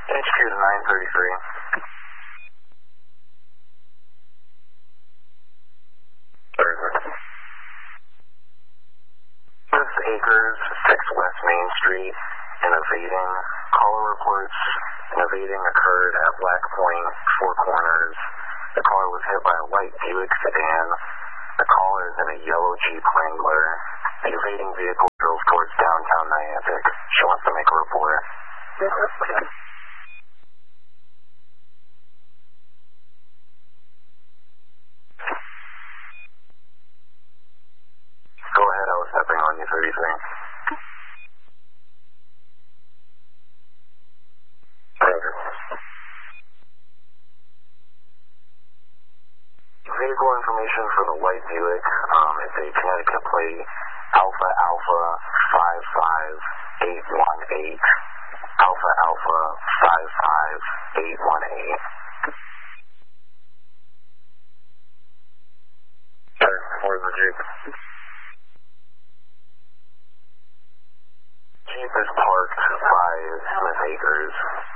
HQ to 933. This Acres, 6 West Main Street, an evading. Caller reports an evading occurred at Black Point, Four Corners. The caller was hit by a white Buick sedan. The caller is in a yellow Jeep Wrangler. The evading vehicle drove towards downtown Niantic. She wants to make a report. Go ahead, I was stepping on you, 33. Vehicle information for the white Buick. It's a Connecticut plate, Alpha Alpha 55818. Alpha Alpha 55818. Sure, where's the Jeep? Jeep is parked by Smith Acres.